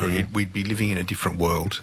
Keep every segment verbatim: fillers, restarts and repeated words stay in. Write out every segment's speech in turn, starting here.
Mm. We'd be living in a different world.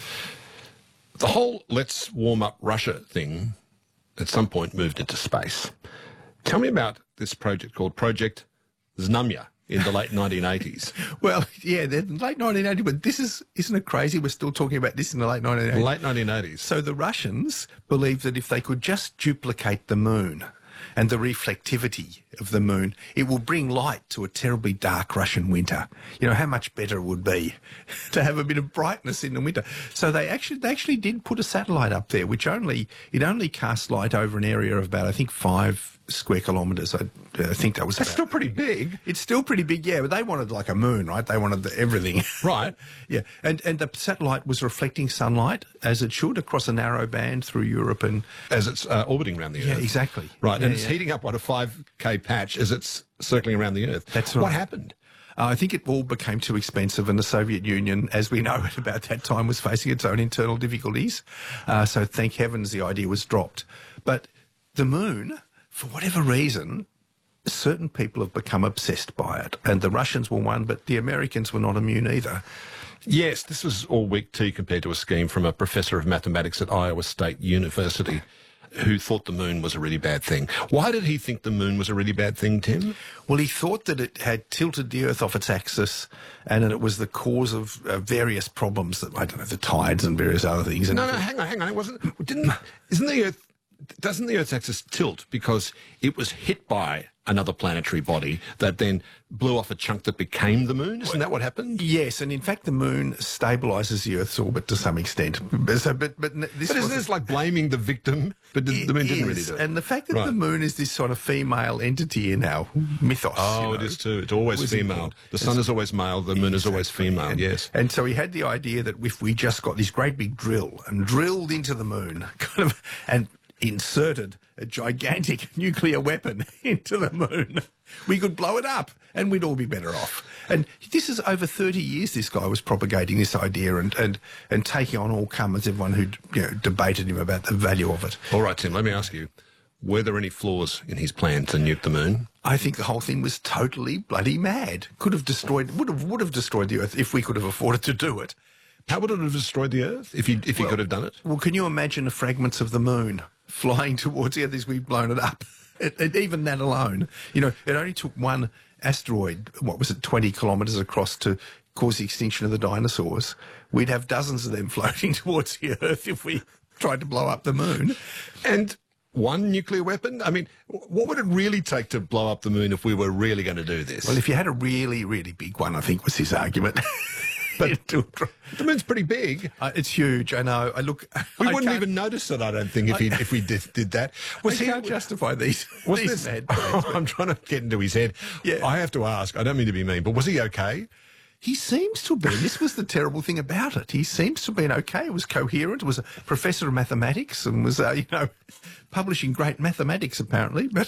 The whole let's warm up Russia thing at some point moved into space. Tell me about this project called Project Znamya in the late nineteen eighties. Well, yeah, the late nineteen eighties, but this is, isn't it crazy? We're still talking about this in the late nineteen eighties. Late nineteen eighties. So the Russians believed that if they could just duplicate the moon and the reflectivity of the moon, it will bring light to a terribly dark Russian winter. You know, how much better it would be to have a bit of brightness in the winter. So they actually they actually did put a satellite up there, which only, it only cast light over an area of about, I think, five square kilometres. I, I think that was That's about, still pretty big. It's still pretty big, yeah, but they wanted like a moon, right? They wanted the, everything. Right. Yeah, and, and the satellite was reflecting sunlight, as it should, across a narrow band through Europe. And as it's uh, orbiting around the Earth. Yeah, exactly. Right, yeah, and it's yeah. heating up, what, a five K patch as it's circling around the Earth. That's right. What happened? Uh, I think it all became too expensive, and the Soviet Union, as we know at about that time, was facing its own internal difficulties. Uh, so thank heavens the idea was dropped. But the moon, for whatever reason, certain people have become obsessed by it. And the Russians were one, but the Americans were not immune either. Yes, this was all weak tea compared to a scheme from a professor of mathematics at Iowa State University who thought the moon was a really bad thing. Why did he think the moon was a really bad thing, Tim? Well, he thought that it had tilted the Earth off its axis and that it was the cause of uh, various problems, that, I don't know, the tides and various other things. And no, no, hang on, hang on. It wasn't... Didn't... Isn't the Earth... Doesn't the Earth's axis tilt because it was hit by another planetary body that then blew off a chunk that became the moon? Isn't that what happened? Yes, and in fact the moon stabilises the Earth's orbit to some extent. So, but, but this but isn't this like blaming the victim? But the, the moon didn't really do it. And the fact that right. the moon is this sort of female entity in our mythos. Oh, you know, it is too. It's always female. Important. The sun is always male, the moon is always female, and, yes. And so he had the idea that if we just got this great big drill and drilled into the moon, kind of, and inserted a gigantic nuclear weapon into the moon, we could blow it up and we'd all be better off. And this is over thirty years this guy was propagating this idea and, and, and taking on all comers, everyone who, you know, debated him about the value of it. All right, Tim, let me ask you, were there any flaws in his plan to nuke the moon? I think the whole thing was totally bloody mad. Could have destroyed, would have, would have destroyed the Earth if we could have afforded to do it. How would it have destroyed the Earth if he, if he well, could have done it? Well, can you imagine the fragments of the moon flying towards the Earth as we've blown it up? It, it, even that alone. You know, it only took one asteroid, what was it, twenty kilometres across to cause the extinction of the dinosaurs. We'd have dozens of them floating towards the Earth if we tried to blow up the moon. And one nuclear weapon? I mean, what would it really take to blow up the moon if we were really going to do this? Well, if you had a really, really big one, I think was his argument. But the moon's pretty big. Uh, it's huge. I know. I look. We I wouldn't can't- even notice it. I don't think if I- he if we did, did that. Was he he can't justify these? Was these this? mad plans, but- I'm trying to get into his head. Yeah. I have to ask. I don't mean to be mean, but was he okay? He seems to have been. This was the terrible thing about it. He seems to have been okay. It was coherent. It was a professor of mathematics and was, uh, you know, publishing great mathematics apparently. But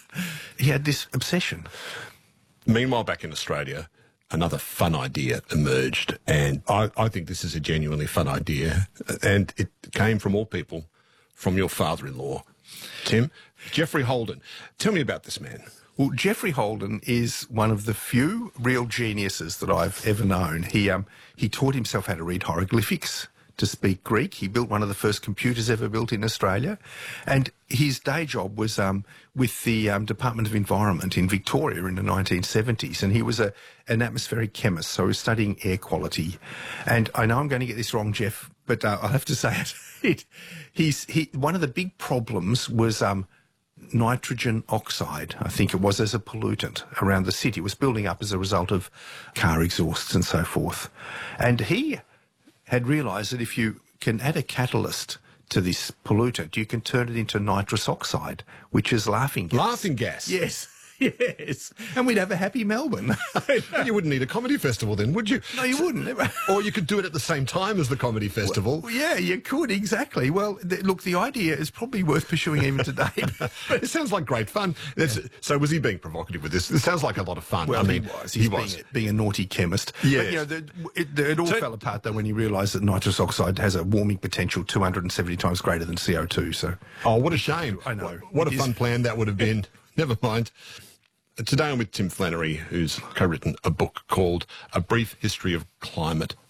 he had this obsession. Meanwhile, back in Australia, another fun idea emerged, and I, I think this is a genuinely fun idea, and it came from all people, from your father-in-law, Tim, Geoffrey Holden. Tell me about this man. Well, Geoffrey Holden is one of the few real geniuses that I've ever known. He um he taught himself how to read hieroglyphics, to speak Greek. He built one of the first computers ever built in Australia. And his day job was um, with the um, Department of Environment in Victoria in the nineteen seventies. And he was a, an atmospheric chemist, so he was studying air quality. And I know I'm going to get this wrong, Jeff, but uh, I'll have to say it. it he's, he, one of the big problems was um, nitrogen oxide, I think it was, as a pollutant around the city. It was building up as a result of car exhausts and so forth. And he had realised that if you can add a catalyst to this pollutant, you can turn it into nitrous oxide, which is laughing gas. Laughing gas? Yes, yes. And we'd have a happy Melbourne. You wouldn't need a comedy festival then, would you? No, you wouldn't. Or you could do it at the same time as the comedy festival. Well, yeah, you could, exactly. Well, th- look, the idea is probably worth pursuing even today. It sounds like great fun. That's, so was he being provocative with this? This sounds like a lot of fun. Well, I mean, he was. He's he being, was. A, being a naughty chemist. Yes. But, you know, the, it, the, it all So- fell apart, though, when he realised that nitrous oxide has a warming potential two hundred seventy times greater than C O two. So, Oh, what a shame. I know. What, what a It fun is. plan that would have been. Never mind. Today I'm with Tim Flannery, who's co-written a book called A Brief History of Climate